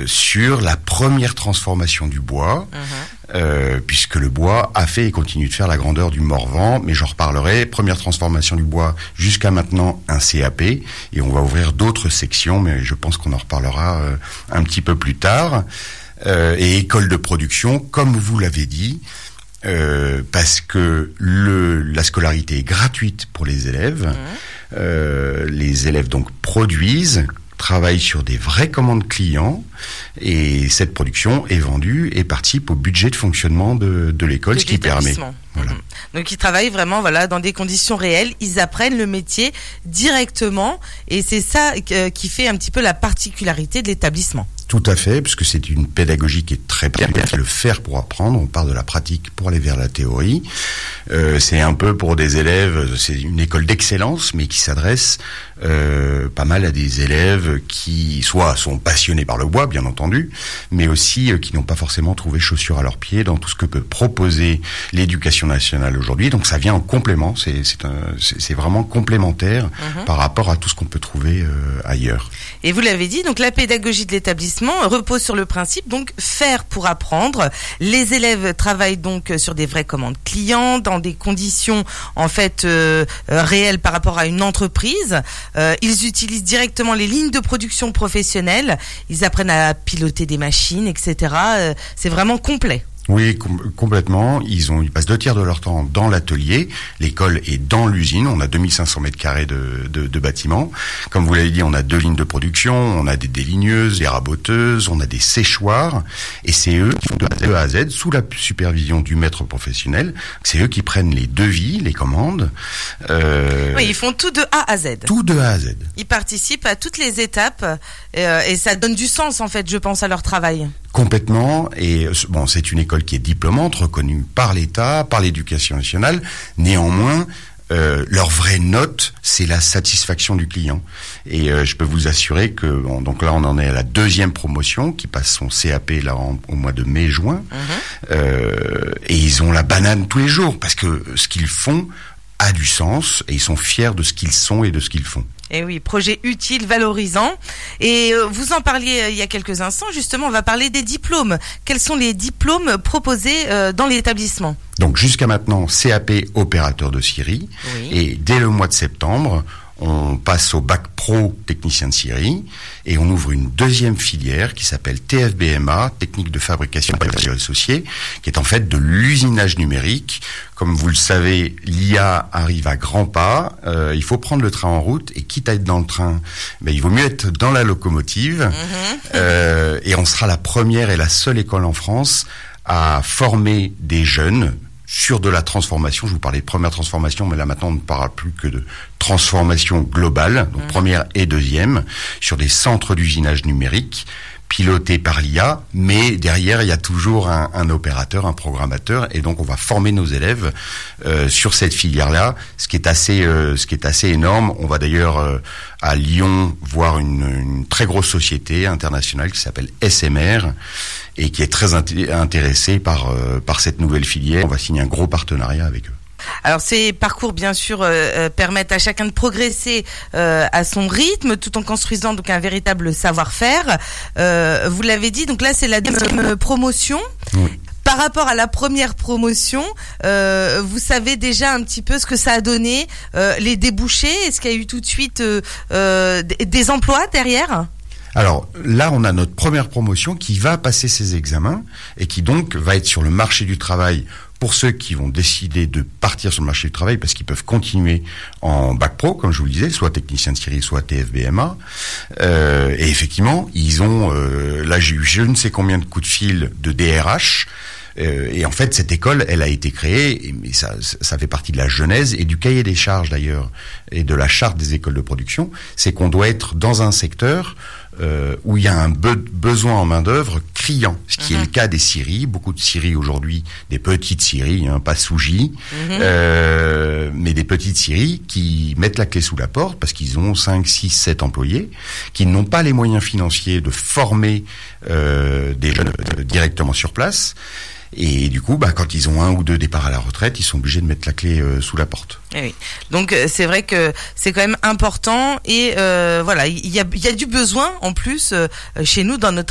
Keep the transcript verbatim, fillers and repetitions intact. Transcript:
euh, sur la première transformation du bois, mmh. euh, puisque le bois a fait et continue de faire la grandeur du Morvan, mais j'en reparlerai. Première transformation du bois, jusqu'à maintenant un C A P, et on va ouvrir d'autres sections, mais je pense qu'on en reparlera euh, un petit peu plus tard. Euh, et école de production, comme vous l'avez dit, euh, parce que le, la scolarité est gratuite pour les élèves. Mmh. Euh, les élèves donc produisent, travaillent sur des vraies commandes clients, et cette production est vendue et participe au budget de fonctionnement de, de l'école, de ce qui permet. Voilà. Mmh. Donc ils travaillent vraiment voilà dans des conditions réelles, ils apprennent le métier directement, et c'est ça euh, qui fait un petit peu la particularité de l'établissement. Tout à fait, puisque c'est une pédagogie qui est très bien, le faire pour apprendre. On part de la pratique pour aller vers la théorie. Euh, c'est un peu pour des élèves, c'est une école d'excellence, mais qui s'adresse euh, pas mal à des élèves qui soit sont passionnés par le bois, bien entendu, mais aussi euh, qui n'ont pas forcément trouvé chaussures à leurs pieds dans tout ce que peut proposer l'éducation nationale aujourd'hui. Donc ça vient en complément, c'est, c'est, un, c'est, c'est vraiment complémentaire mmh. par rapport à tout ce qu'on peut trouver euh, ailleurs. Et vous l'avez dit, donc la pédagogie de l'établissement repose sur le principe donc faire pour apprendre. Les élèves travaillent donc sur des vraies commandes clients dans des conditions en fait euh, réelles par rapport à une entreprise. Euh, ils utilisent directement les lignes de production professionnelles. Ils apprennent à piloter des machines, et cetera. Euh, c'est vraiment complet. Oui, com- complètement. Ils ont, ils passent deux tiers de leur temps dans l'atelier. L'école est dans l'usine. On a deux mille cinq cents mètres carrés de, de, de bâtiments. Comme vous l'avez dit, on a deux lignes de production. On a des déligneuses, des raboteuses, on a des séchoirs. Et c'est eux qui font de A à Z, sous la supervision du maître professionnel. C'est eux qui prennent les devis, les commandes. Euh, oui, ils font tout de A à Z. Tout de A à Z. Ils participent à toutes les étapes euh, et ça donne du sens, en fait, je pense, à leur travail. Complètement, et bon, c'est une école qui est diplômante, reconnue par l'État, par l'Éducation nationale. Néanmoins, euh, leur vraie note, c'est la satisfaction du client. Et euh, je peux vous assurer que, bon, donc là, on en est à la deuxième promotion qui passe son C A P là en, au mois de mai-juin, mmh. euh, et ils ont la banane tous les jours parce que ce qu'ils font a du sens et ils sont fiers de ce qu'ils sont et de ce qu'ils font. Et oui, projet utile, valorisant. Et euh, vous en parliez euh, il y a quelques instants, justement, on va parler des diplômes. Quels sont les diplômes proposés euh, dans l'établissement ? Donc jusqu'à maintenant, C A P opérateur de scierie. Oui. Et dès le mois de septembre, on passe au bac pro technicien de scierie et on ouvre une deuxième filière qui s'appelle T F B M A, technique de fabrication associée, qui est en fait de l'usinage numérique. Comme vous le savez, l'I A arrive à grands pas, euh, il faut prendre le train en route et quitte à être dans le train, ben, il vaut mieux être dans la locomotive. Mmh. Euh, et on sera la première et la seule école en France à former des jeunes sur de la transformation. Je vous parlais de première transformation, mais là maintenant on ne parle plus que de transformation globale, donc mmh. première et deuxième, sur des centres d'usinage numérique pilotés par l'I A, mais derrière il y a toujours un, un opérateur, un programmateur, et donc on va former nos élèves euh, sur cette filière-là, ce qui est assez, euh, ce qui est assez énorme. On va d'ailleurs euh, à Lyon voir une, une très grosse société internationale qui s'appelle S M R et qui est très int- intéressée par euh, par cette nouvelle filière. On va signer un gros partenariat avec eux. Alors ces parcours bien sûr euh, permettent à chacun de progresser euh, à son rythme tout en construisant donc un véritable savoir-faire. Euh, vous l'avez dit, donc là c'est la deuxième promotion. Oui. Par rapport à la première promotion, euh, vous savez déjà un petit peu ce que ça a donné, euh, les débouchés. Est-ce qu'il y a eu tout de suite euh, euh, des emplois derrière ? Alors là, on a notre première promotion qui va passer ses examens et qui donc va être sur le marché du travail pour ceux qui vont décider de partir sur le marché du travail parce qu'ils peuvent continuer en bac pro, comme je vous le disais, soit technicien de scierie, soit T F B M A. Euh, et effectivement, ils ont, euh, là j'ai eu je ne sais combien de coups de fil de D R H. Euh, et en fait, cette école, elle a été créée, et, mais ça, ça fait partie de la genèse et du cahier des charges d'ailleurs, et de la charte des écoles de production, c'est qu'on doit être dans un secteur euh, où il y a un be- besoin en main-d'œuvre criant, ce qui mmh. est le cas des scieries, beaucoup de scieries aujourd'hui, des petites scieries, hein, pas Sougy, mmh. euh, mais des petites scieries qui mettent la clé sous la porte parce qu'ils ont cinq, six, sept employés, qui n'ont pas les moyens financiers de former euh, des jeunes euh, directement sur place. Et du coup, bah, quand ils ont un ou deux départs à la retraite, ils sont obligés de mettre la clé euh, sous la porte. Et oui. Donc c'est vrai que c'est quand même important et euh, voilà, il y a, il y a du besoin en plus euh, chez nous dans notre